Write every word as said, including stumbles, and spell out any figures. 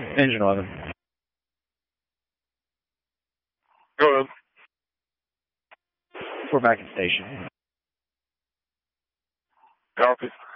Engine eleven. Go ahead. We're back at station. Copy.